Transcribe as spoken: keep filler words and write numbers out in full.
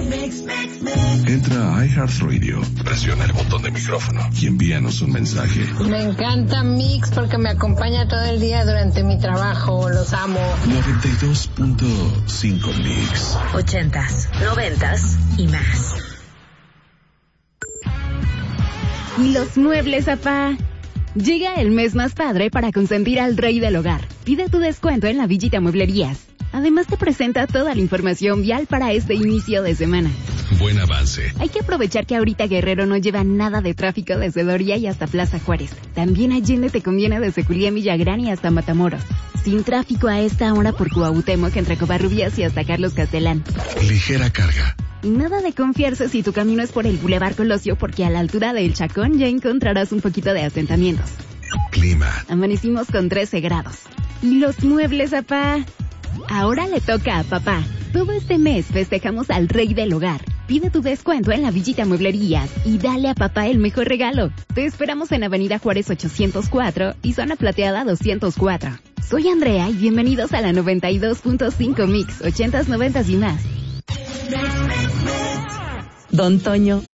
Entra a iHeartRadio, presiona el botón de micrófono y envíanos un mensaje. Me encanta Mix porque me acompaña todo el día durante mi trabajo. Los amo. noventa y dos punto cinco Mix. Ochentas, noventas y más. Y los muebles, apá. Llega el mes más padre para consentir al rey del hogar. Pide tu descuento en la Villita Mueblerías. Además te presenta toda la información vial para este inicio de semana. Buen avance. Hay que aprovechar que ahorita Guerrero no lleva nada de tráfico desde Doria y hasta Plaza Juárez. También Allende te conviene desde Julián Villagrán y hasta Matamoros. Sin tráfico a esta hora por Cuauhtémoc entre Covarrubias y hasta Carlos Castelán. Ligera carga. Y nada de confiarse si tu camino es por el Boulevard Colosio, porque a la altura del Chacón ya encontrarás un poquito de asentamientos. Clima. Amanecimos con trece grados. ¿Y los muebles, apá? Ahora le toca a papá. Todo este mes festejamos al rey del hogar. Pide tu descuento en la Villita Mueblerías y dale a papá el mejor regalo. Te esperamos en Avenida Juárez ochocientos cuatro y Zona Plateada doscientos cuatro. Soy Andrea y bienvenidos a la noventa y dos punto cinco Mix, ochentas, noventas y más. Don Toño,